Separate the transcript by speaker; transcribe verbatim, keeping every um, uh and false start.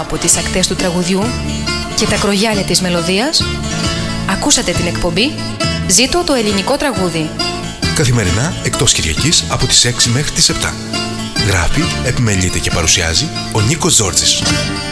Speaker 1: από τις ακτές του τραγουδιού και τα κρογιάλια της μελωδίας, ακούσατε την εκπομπή «Ζήτω το ελληνικό τραγούδι».
Speaker 2: Καθημερινά εκτός Κυριακής από τις έξι μέχρι τις επτά. Γράφει, επιμελείται και παρουσιάζει ο Νίκος Ζόρτζης.